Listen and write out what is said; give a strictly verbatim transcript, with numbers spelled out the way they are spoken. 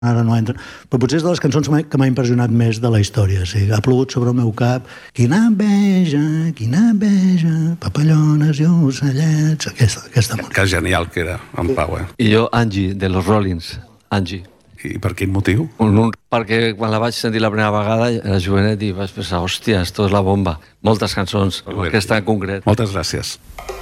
ara no entra, però potser és de les cançons que m'ha impressionat més de la història. Sí, ha plogut sobre el meu cap, quina enveja, quina enveja, papallones i ocellets, aquesta, aquesta música. Que genial que era, en Pau, eh? I jo, Angie, de los Rollins, Angie. I per quin motiu? Un, un, perquè quan la vaig sentir la primera vegada era jovenet i vaig pensar, hòstia, esto és la bomba. Moltes cançons, aquesta en concret. Moltes gràcies.